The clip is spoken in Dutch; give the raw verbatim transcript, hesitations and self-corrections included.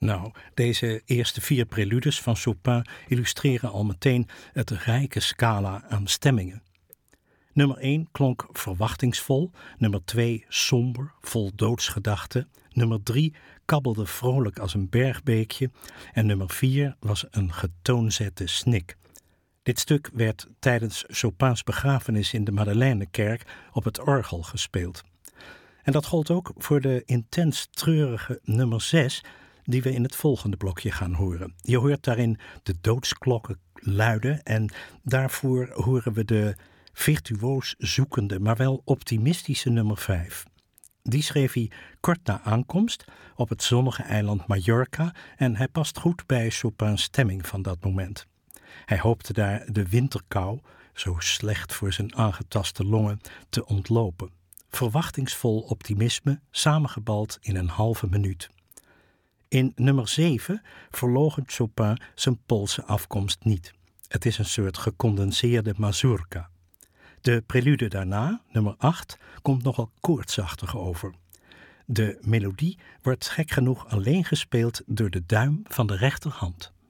Nou, deze eerste vier preludes van Chopin illustreren al meteen het rijke scala aan stemmingen. Nummer één klonk verwachtingsvol, nummer twee somber, vol doodsgedachten, nummer drie kabbelde vrolijk als een bergbeekje en nummer vier was een getoonzette snik. Dit stuk werd tijdens Chopins begrafenis in de Madeleinekerk op het orgel gespeeld. En dat gold ook voor de intens treurige nummer zes, die we in het volgende blokje gaan horen. Je hoort daarin de doodsklokken luiden en daarvoor horen we de virtuoos zoekende, maar wel optimistische nummer vijf. Die schreef hij kort na aankomst op het zonnige eiland Mallorca en hij past goed bij Chopins stemming van dat moment. Hij hoopte daar de winterkou, zo slecht voor zijn aangetaste longen, te ontlopen. Verwachtingsvol optimisme, samengebald in een halve minuut. In nummer zeven verloochent Chopin zijn Poolse afkomst niet. Het is een soort gecondenseerde mazurka. De prelude daarna, nummer acht, komt nogal koortsachtig over. De melodie wordt gek genoeg alleen gespeeld door de duim van de rechterhand.